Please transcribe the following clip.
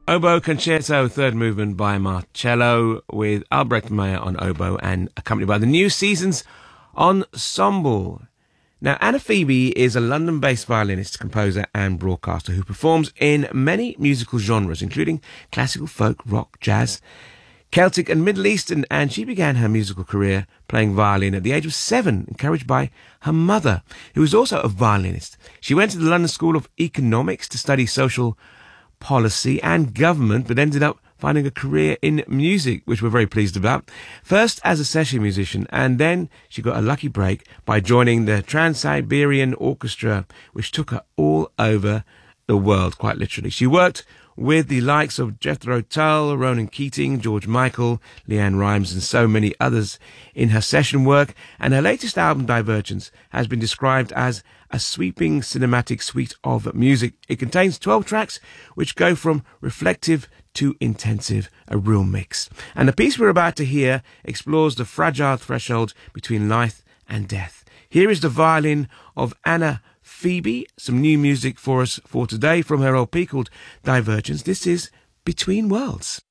Oboe Concerto, third movement by Marcello, with Albrecht Meyer on oboe and accompanied by the New Seasons Ensemble. Now, Anna Phoebe is a London-based violinist, composer and broadcaster who performs in many musical genres, including classical, folk, rock, jazz, Celtic and Middle Eastern, and she began her musical career playing violin at the age of 7, encouraged by her mother, who was also a violinist. She went to the London School of Economics to study social policy and government, but ended up finding a career in music, which we're very pleased about. First as a session musician, and then she got a lucky break by joining the Trans-Siberian Orchestra, which took her all over the world, quite literally. She worked with the likes of Jethro Tull, Ronan Keating, George Michael, Leanne Rimes, and so many others in her session work, and her latest album, Divergence, has been described as a sweeping cinematic suite of music. It contains 12 tracks, which go from reflective to intensive, a real mix. And the piece we're about to hear explores the fragile threshold between life and death. Here is the violin of Anna Phoebe, some new music for us for today from her LP called Divergence. This is Between Worlds.